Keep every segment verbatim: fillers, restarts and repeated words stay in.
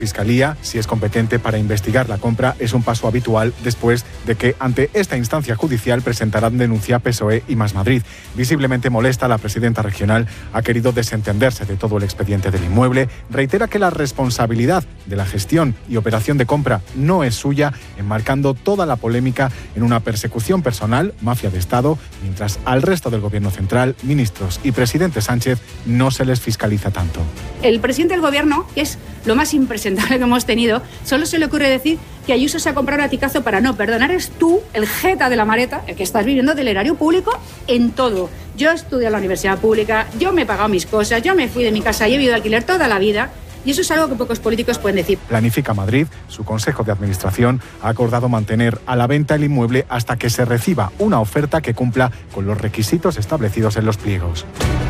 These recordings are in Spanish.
Fiscalía, si es competente para investigar la compra, es un paso habitual después de que ante esta instancia judicial presentarán denuncia P S O E y Más Madrid. Visiblemente molesta, la presidenta regional ha querido desentenderse de todo el expediente del inmueble, reitera que la responsabilidad de la gestión y operación de compra no es suya, enmarcando toda la polémica en una persecución personal, mafia de Estado, mientras al resto del Gobierno central, ministros y presidente Sánchez no se les fiscaliza tanto. El presidente del Gobierno, que es lo más impresentable que hemos tenido, solo se le ocurre decir que Ayuso se ha comprado un aticazo para no perdonar. Eres tú, el jeta de la maleta, el que estás viviendo del erario público en todo. Yo estudié en la universidad pública, yo me he pagado mis cosas, yo me fui de mi casa y he vivido de alquiler toda la vida. Y eso es algo que pocos políticos pueden decir. Planifica Madrid. Su Consejo de Administración ha acordado mantener a la venta el inmueble hasta que se reciba una oferta que cumpla con los requisitos establecidos en los pliegos.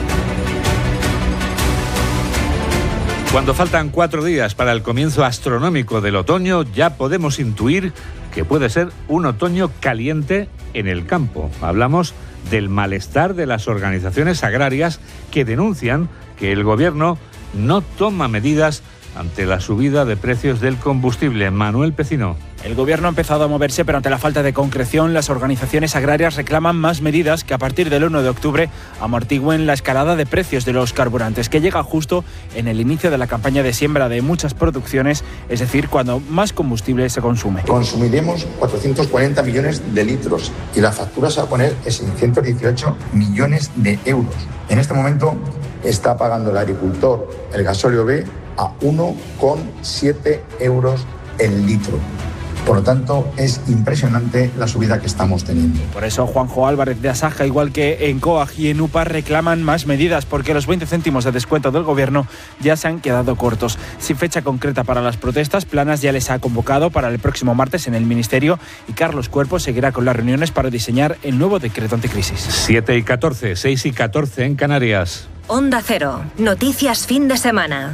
Cuando faltan cuatro días para el comienzo astronómico del otoño, ya podemos intuir que puede ser un otoño caliente en el campo. Hablamos del malestar de las organizaciones agrarias que denuncian que el Gobierno no toma medidas ante la subida de precios del combustible. Manuel Pecino. El Gobierno ha empezado a moverse, pero ante la falta de concreción, las organizaciones agrarias reclaman más medidas que a partir del uno de octubre amortigüen la escalada de precios de los carburantes, que llega justo en el inicio de la campaña de siembra de muchas producciones, es decir, cuando más combustible se consume. Consumiremos cuatrocientos cuarenta millones de litros y la factura se va a poner en seiscientos dieciocho millones de euros. En este momento está pagando el agricultor el gasóleo B a uno coma siete euros el litro. Por lo tanto, es impresionante la subida que estamos teniendo. Por eso Juanjo Álvarez de Asaja, igual que en COAG y en UPA, reclaman más medidas, porque los veinte céntimos de descuento del Gobierno ya se han quedado cortos. Sin fecha concreta para las protestas, Planas ya les ha convocado para el próximo martes en el Ministerio y Carlos Cuerpo seguirá con las reuniones para diseñar el nuevo decreto anticrisis. siete y catorce, seis y catorce en Canarias. Onda Cero, noticias fin de semana.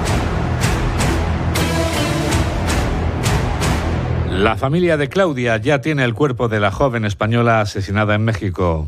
La familia de Claudia ya tiene el cuerpo de la joven española asesinada en México.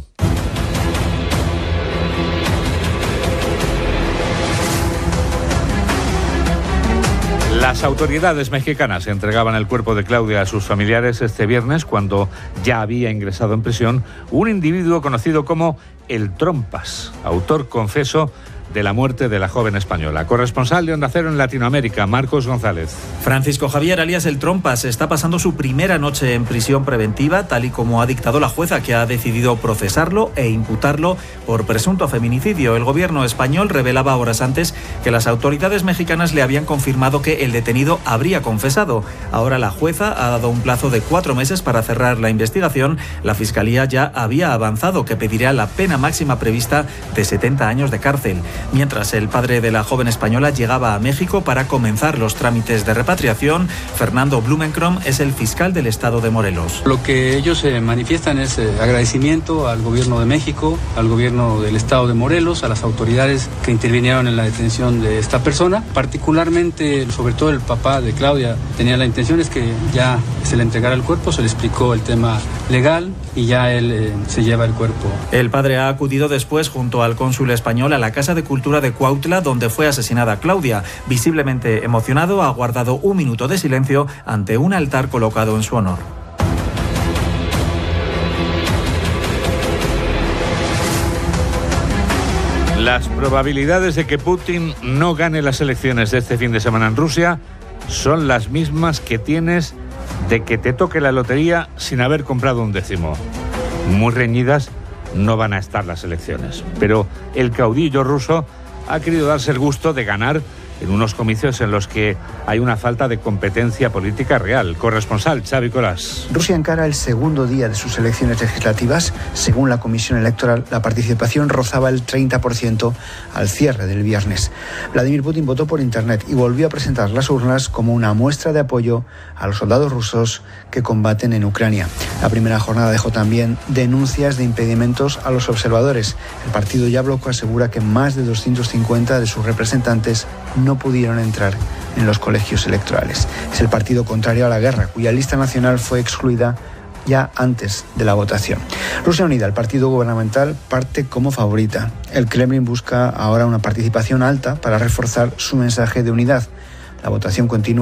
Las autoridades mexicanas entregaban el cuerpo de Claudia a sus familiares este viernes, cuando ya había ingresado en prisión un individuo conocido como el Trompas, autor confeso de la muerte de la joven española. Corresponsal de Onda Cero en Latinoamérica, Marcos González. Francisco Javier, alias el Trompas, está pasando su primera noche en prisión preventiva, tal y como ha dictado la jueza, que ha decidido procesarlo e imputarlo por presunto feminicidio. El gobierno español revelaba horas antes que las autoridades mexicanas le habían confirmado que el detenido habría confesado. Ahora la jueza ha dado un plazo de cuatro meses para cerrar la investigación. La Fiscalía ya había avanzado que pedirá la pena máxima prevista de setenta años de cárcel. Mientras el padre de la joven española llegaba a México para comenzar los trámites de repatriación, Fernando Blumenkrom es el fiscal del estado de Morelos. Lo que ellos eh, manifiestan es eh, agradecimiento al gobierno de México, al gobierno del estado de Morelos, a las autoridades que intervinieron en la detención de esta persona. Particularmente, sobre todo el papá de Claudia, tenía la intención es que ya se le entregara el cuerpo, se le explicó el tema legal y ya él eh, se lleva el cuerpo. El padre ha acudido después junto al cónsul español a la Casa de Cultura de Cuautla, donde fue asesinada Claudia. Visiblemente emocionado, ha guardado un minuto de silencio ante un altar colocado en su honor. Las probabilidades de que Putin no gane las elecciones de este fin de semana en Rusia son las mismas que tienes de que te toque la lotería sin haber comprado un décimo. Muy reñidas no van a estar las elecciones, pero el caudillo ruso ha querido darse el gusto de ganar en unos comicios en los que hay una falta de competencia política real. Corresponsal Xavi Colás. Rusia encara el segundo día de sus elecciones legislativas. Según la Comisión Electoral, la participación rozaba el treinta por ciento al cierre del viernes. Vladimir Putin votó por Internet y volvió a presentar las urnas como una muestra de apoyo a los soldados rusos que combaten en Ucrania. La primera jornada dejó también denuncias de impedimentos a los observadores. El partido Yabloko asegura que más de doscientos cincuenta de sus representantes no pudieron entrar en los colegios electorales. Es el partido contrario a la guerra, cuya lista nacional fue excluida ya antes de la votación. Rusia Unida, el partido gubernamental, parte como favorita. El Kremlin busca ahora una participación alta para reforzar su mensaje de unidad. La votación continúa.